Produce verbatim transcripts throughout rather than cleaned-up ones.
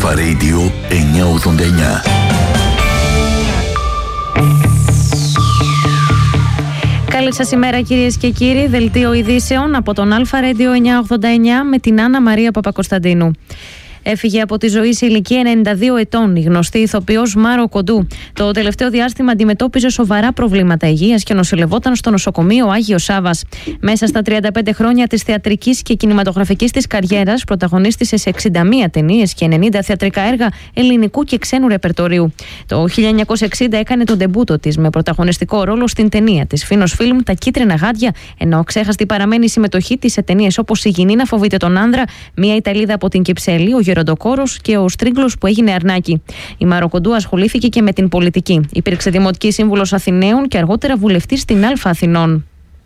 Αλφα Radio εννιακόσια ογδόντα εννιά. Καλή σας ημέρα κυρίες και κύριοι, δελτίο ειδήσεων από τον Αλφα Radio εννιακόσια ογδόντα εννιά με την Άννα Μαρία Παπακοσταντίνου. Έφυγε από τη ζωή σε ηλικία ενενήντα δύο ετών η γνωστή ηθοποιός Μάρο Κοντού. Το τελευταίο διάστημα αντιμετώπιζε σοβαρά προβλήματα υγείας και νοσηλευόταν στο νοσοκομείο Άγιος Σάββας. Μέσα στα τριάντα πέντε χρόνια της θεατρικής και κινηματογραφικής της καριέρας, πρωταγωνίστησε σε εξήντα μία ταινίες και ενενήντα θεατρικά έργα ελληνικού και ξένου ρεπερτορίου. Το χίλια εννιακόσια εξήντα έκανε τον ντεμπούτο της με πρωταγωνιστικό ρόλο στην ταινία της Φίνος Φιλμ Τα Κίτρινα Γάντια, ενώ ξέχαστη παραμένει η συμμετοχή της σε ταινίες όπως Η Γυνή να φοβείται τον άνδρα, Μία Ιταλίδα από την Κυψέλη, Ο Γεροντοκόρος και Ο Στρίγγλος που έγινε αρνάκι. Η Μάρο Κοντού ασχολήθηκε και με την πολιτική. Υπήρξε δημοτική σύμβουλος Αθηναίων και αργότερα βουλευτής στην Αλφα Αθηνών.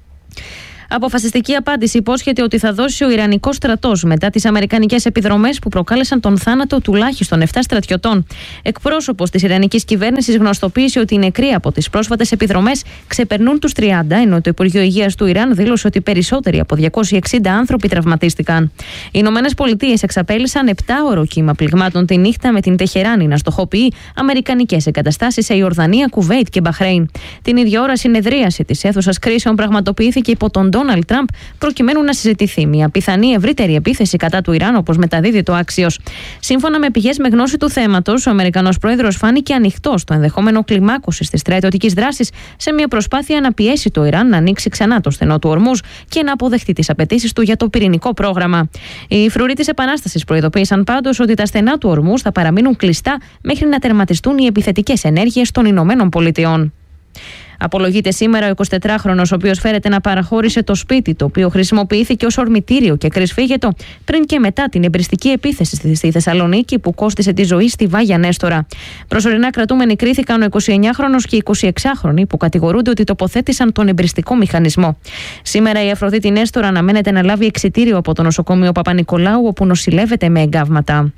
Αποφασιστική απάντηση υπόσχεται ότι θα δώσει ο Ιρανικός στρατός μετά τις αμερικανικές επιδρομές που προκάλεσαν τον θάνατο τουλάχιστον επτά στρατιωτών. Εκπρόσωπος της Ιρανικής κυβέρνησης γνωστοποίησε ότι οι νεκροί από τις πρόσφατες επιδρομές ξεπερνούν τους τριάντα, ενώ το Υπουργείο Υγείας του Ιράν δήλωσε ότι περισσότεροι από διακόσιοι εξήντα άνθρωποι τραυματίστηκαν. Οι Ηνωμένες Πολιτείες εξαπέλυσαν επτάωρο κύμα πληγμάτων τη νύχτα με την Τεχεράνη να στοχοποιεί αμερικανικές εγκαταστάσεις σε Ιορδανία, Κουβέιτ και Μπαχρέιν. Την ίδια ώρα συνεδρίαση της αίθουσας κρίσεων πραγματοποιήθηκε υπό τον Ντόναλντ Τραμπ, προκειμένου να συζητηθεί μια πιθανή ευρύτερη επίθεση κατά του Ιράν, όπως μεταδίδει το Axios. Σύμφωνα με πηγές με γνώση του θέματος, ο Αμερικανός πρόεδρος φάνηκε ανοιχτός στο ενδεχόμενο κλιμάκωση της στρατιωτικής δράσης σε μια προσπάθεια να πιέσει το Ιράν να ανοίξει ξανά το στενό του Ορμούζ και να αποδεχτεί τις απαιτήσεις του για το πυρηνικό πρόγραμμα. Οι φρουροί της Επανάστασης προειδοποίησαν πάντως ότι τα στενά του Ορμούζ θα παραμείνουν κλειστά μέχρι να τερματιστούν οι επιθετικές ενέργειες των Ηνωμένων Πολιτειών. Απολογείται σήμερα ο εικοσιτετράχρονος, ο οποίος φέρεται να παραχώρησε το σπίτι, το οποίο χρησιμοποιήθηκε ως ορμητήριο και κρυσφύγετο πριν και μετά την εμπριστική επίθεση στη Θεσσαλονίκη που κόστισε τη ζωή στη Βάγια Νέστορα. Προσωρινά κρατούμενοι κρίθηκαν ο εικοσιεννιάχρονος και οι εικοσιεξάχρονοι που κατηγορούνται ότι τοποθέτησαν τον εμπριστικό μηχανισμό. Σήμερα η Αφροδίτη Νέστορα αναμένεται να λάβει εξιτήριο από το νοσοκομείο Παπα-Νικολάου, όπου νοσηλεύεται με εγκάβματα.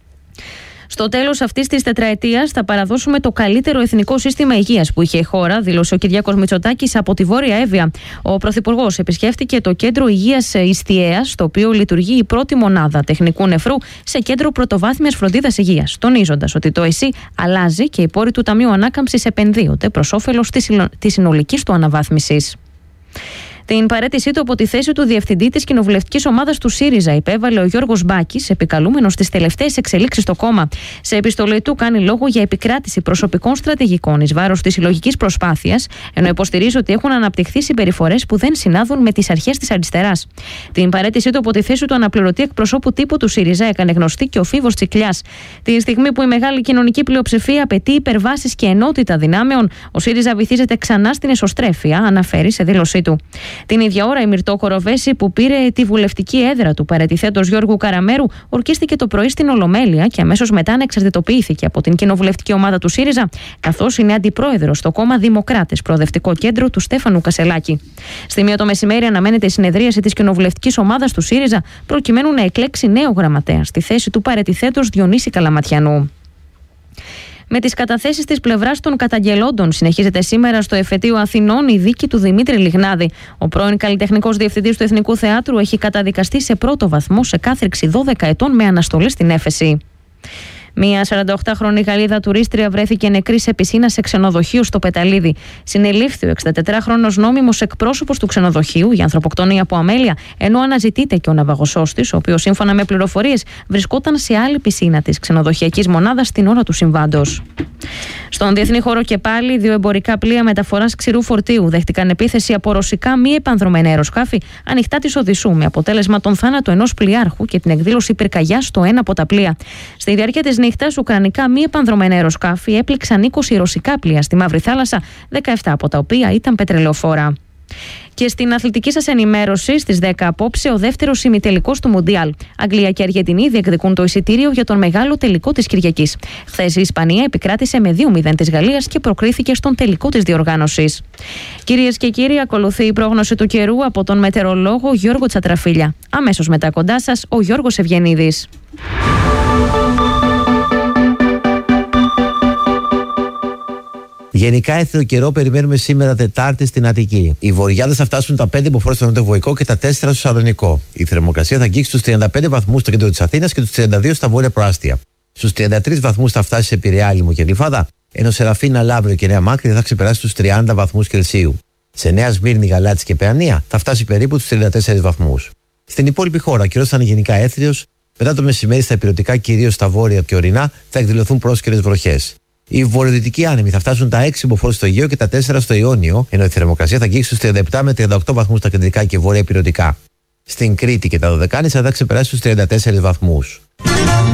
Στο τέλος αυτής της τετραετίας θα παραδώσουμε το καλύτερο εθνικό σύστημα υγείας που είχε η χώρα, δήλωσε ο Κυριάκος Μητσοτάκης από τη Βόρεια Εύβοια. Ο Πρωθυπουργός επισκέφτηκε το Κέντρο Υγείας Ιστιαίας, στο οποίο λειτουργεί η πρώτη μονάδα τεχνικού νεφρού σε κέντρο πρωτοβάθμιας φροντίδας υγείας, τονίζοντας ότι το ΕΣΥ αλλάζει και οι πόροι του Ταμείου Ανάκαμψης επενδύονται προς όφελος της συνολικής του αναβάθμισης. Την παραίτησή του από τη θέση του διευθυντή της κοινοβουλευτικής ομάδας του ΣΥΡΙΖΑ υπέβαλε ο Γιώργος Μπάκης, επικαλούμενος στις τελευταίες εξελίξεις στο κόμμα. Σε επιστολή του κάνει λόγο για επικράτηση προσωπικών στρατηγικών εις βάρος της συλλογικής προσπάθειας, ενώ υποστηρίζει ότι έχουν αναπτυχθεί συμπεριφορές που δεν συνάδουν με τις αρχές της αριστεράς. Την παραίτησή του από τη θέση του αναπληρωτή εκπροσώπου τύπου του ΣΥΡΙΖΑ έκανε γνωστή και ο Φίβος Τσικλιάς. Τη στιγμή που η μεγάλη κοινωνική πλειοψηφία απαιτεί υπερβάσεις και ενότητα δυνάμεων, ο ΣΥΡΙΖΑ βυθίζεται ξανά στην εσωστρέφεια, αναφέρει σε δήλωσή του. Την ίδια ώρα, η Μυρτώ Κοροβέση, που πήρε τη βουλευτική έδρα του παραιτηθέντος Γιώργου Καραμέρου, ορκίστηκε το πρωί στην Ολομέλεια και αμέσως μετά ανεξαρτητοποιήθηκε από την κοινοβουλευτική ομάδα του ΣΥΡΙΖΑ, καθώς είναι αντιπρόεδρος στο κόμμα Δημοκράτες, προοδευτικό κέντρο του Στέφανου Κασελάκη. Στη μία το μεσημέρι αναμένεται η συνεδρίαση της κοινοβουλευτικής ομάδας του ΣΥΡΙΖΑ, προκειμένου να εκλέξει νέο γραμματέα στη θέση του παραιτηθέντος Διονύση Καλαματιανού. Με τις καταθέσεις της πλευράς των καταγγελόντων συνεχίζεται σήμερα στο Εφετείο Αθηνών η δίκη του Δημήτρη Λιγνάδη. Ο πρώην καλλιτεχνικός διευθυντής του Εθνικού Θεάτρου έχει καταδικαστεί σε πρώτο βαθμό σε κάθριξη δώδεκα ετών με αναστολή στην έφεση. Μία σαρανταοκτάχρονη Γαλλίδα τουρίστρια βρέθηκε νεκρή σε πισίνα σε ξενοδοχείο στο Πεταλίδι. Συνελήφθη ο εξηντατετράχρονος νόμιμος εκπρόσωπος του ξενοδοχείου για ανθρωποκτονία από αμέλεια, ενώ αναζητείται και ο ναυαγωσός της, ο οποίος σύμφωνα με πληροφορίες βρισκόταν σε άλλη πισίνα της ξενοδοχειακής μονάδας την ώρα του συμβάντος. Στον διεθνή χώρο και πάλι, δύο εμπορικά πλοία μεταφοράς ξηρού φορτίου δέχτηκαν επίθεση από ρωσικά μη επανδρομένα αεροσκάφη ανοιχτά της Οδυσσού, με αποτέλεσμα τον θάνατο ενός πλοιάρχου και την εκδήλωση πυρκαγιάς στο ένα από τα πλοία. Στη διάρκεια της νύχτας, ουκρανικά μη επανδρομένα αεροσκάφη έπληξαν είκοσι ρωσικά πλοία στη Μαύρη Θάλασσα, δεκαεπτά από τα οποία ήταν πετρελαιοφόρα. Και στην αθλητική σας ενημέρωση, στις δέκα απόψε, ο δεύτερος ημιτελικός του Μουντιάλ. Αγγλία και Αργεντινή διεκδικούν το εισιτήριο για τον μεγάλο τελικό της Κυριακής. Χθες η Ισπανία επικράτησε με δύο μηδέν της Γαλλίας και προκρίθηκε στον τελικό της διοργάνωσης. Κυρίες και κύριοι, ακολουθεί η πρόγνωση του καιρού από τον μετεωρολόγο Γιώργο Τσατραφίλια. Αμέσως μετά κοντά σας, ο Γιώργος Ευγενίδης. Γενικά, έθριο καιρό περιμένουμε σήμερα Τετάρτη στην Αττική. Οι βορειάδες θα φτάσουν τα πέντε μποφόρ στο νοτιοβοϊκό και τα τέσσερα στο Σαλονικό. Η θερμοκρασία θα αγγίξει τους τριάντα πέντε βαθμούς στο κέντρο της Αθήνας και τους τριάντα δύο στα βόρεια προάστια. Στους τριάντα τρεις βαθμούς θα φτάσει σε Πειραιά, Λίμο και Γλυφάδα, ενώ σε Ραφίνα, Λαύριο και Νέα Μάκρη θα ξεπεράσει τους τριάντα βαθμούς Κελσίου. Σε Νέα Σμύρνη, Γαλάτσι και Παιανία θα φτάσει περίπου τους τριάντα τέσσερις βαθμούς. Στην υπόλοιπη χώρα, ο καιρός θα είναι γενικά έθριος. Μετά το μεσημέρι στα ηπειρωτικά, κυρίως στα βόρεια και ορεινά, θα εκδηλωθούν πρόσκαιρες βροχές. Οι βορειοδυτικοί άνεμοι θα φτάσουν τα έξι μποφόρ στο Αιγαίο και τα τέσσερα στο Ιόνιο, ενώ η θερμοκρασία θα αγγίξει στους τριάντα επτά με τριάντα οκτώ βαθμούς στα κεντρικά και βόρεια ηπειρωτικά. Στην Κρήτη και τα Δωδεκάνησα θα ξεπεράσει τους τριάντα τέσσερις βαθμούς.